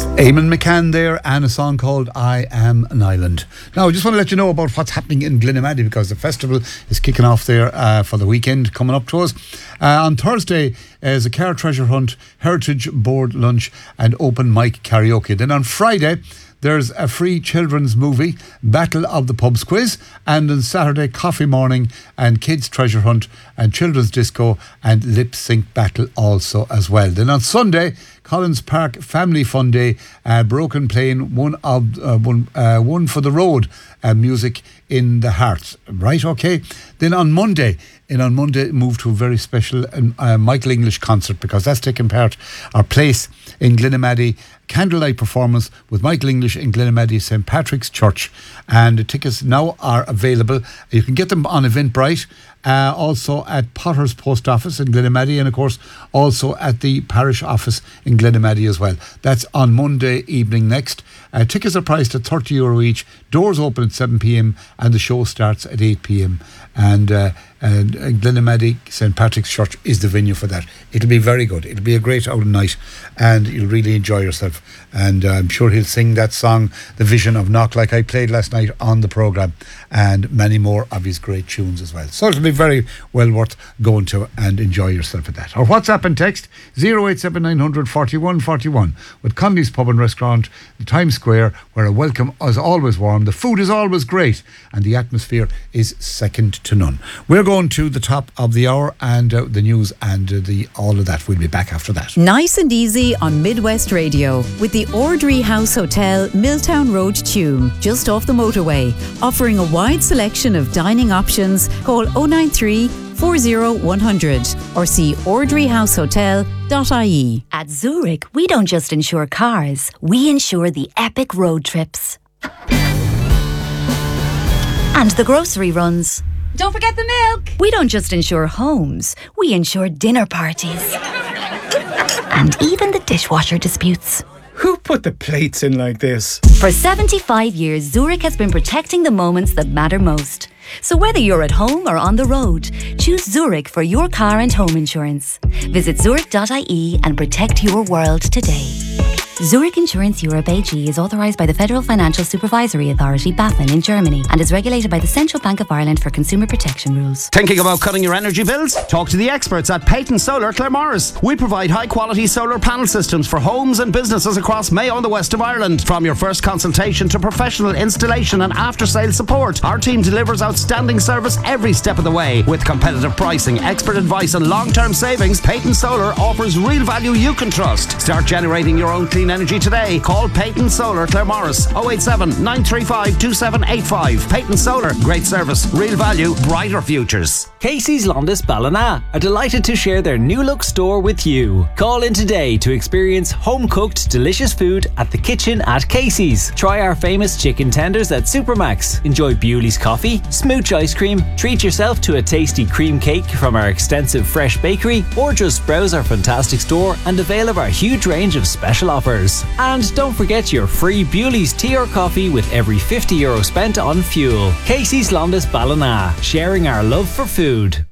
Eamon McCann there, and a song called I Am an Island. Now, I just want to let you know about what's happening in Glenamaddy, because the festival is kicking off there for the weekend coming up to us. On Thursday is a car treasure hunt, heritage board lunch and open mic karaoke. Then on Friday there's a free children's movie, Battle of the Pubs quiz, and on Saturday, coffee morning and kids treasure hunt and children's disco and lip sync battle also as well. Then on Sunday, Collins Park Family Fun Day, Broken Plain, one for the road, music in the heart. Right, okay. Then on Monday, move to a very special Michael English concert, because that's taking place in Glenamaddy. Candlelight performance with Michael English in Glenamaddy St. Patrick's Church, and the tickets now are available. You can get them on Eventbrite, also at Potter's Post Office in Glenamaddy, and of course also at the parish office in Glenamaddy as well. That's on Monday evening next. Tickets are priced at €30 each. Doors open at 7pm and the show starts at 8pm. And Glenamaddy St. Patrick's Church is the venue for that. It'll be very good. It'll be a great out night, and you'll really enjoy yourself. And I'm sure he'll sing that song, The Vision of Knock, like I played last night on the programme, and many more of his great tunes as well. So it'll be very well worth going to and enjoy yourself at that. Or WhatsApp and text 087900 41 41 with Conley's Pub and Restaurant, the Times Square, where a welcome is always warm, the food is always great, and the atmosphere is second to none. We're going to the top of the hour and the news and all of that. We'll be back after that. Nice and easy on Midwest Radio with the Ordry House Hotel, Milltown Road, Tuam, just off the motorway, offering a wide selection of dining options. Call 093 40 100 or see ordryhousehotel.ie. At Zurich, we don't just insure cars, we insure the epic road trips. And the grocery runs. Don't forget the milk. We don't just insure homes, we insure dinner parties. And even the dishwasher disputes. Who put the plates in like this? For 75 years, Zurich has been protecting the moments that matter most. So whether you're at home or on the road, choose Zurich for your car and home insurance. Visit zurich.ie and protect your world today. Zurich Insurance Europe AG is authorised by the Federal Financial Supervisory Authority, BaFin, in Germany, and is regulated by the Central Bank of Ireland for consumer protection rules. Thinking about cutting your energy bills? Talk to the experts at Peyton Solar Claremorris. We provide high-quality solar panel systems for homes and businesses across Mayo and the west of Ireland. From your first consultation to professional installation and after-sales support, our team delivers outstanding service every step of the way. With competitive pricing, expert advice and long-term savings, Peyton Solar offers real value you can trust. Start generating your own clean energy today. Call Peyton Solar Claremorris 087 935 2785. Peyton Solar, great service, real value, brighter futures. Casey's Londis Ballina are delighted to share their new look store with you. Call in today to experience home cooked delicious food at the kitchen at Casey's. Try our famous chicken tenders at Supermax. Enjoy Bewley's coffee, smooch ice cream, treat yourself to a tasty cream cake from our extensive fresh bakery, or just browse our fantastic store and avail of our huge range of special offers. And don't forget your free Bewley's tea or coffee with every €50 spent on fuel. Casey's Londis Ballina, sharing our love for food.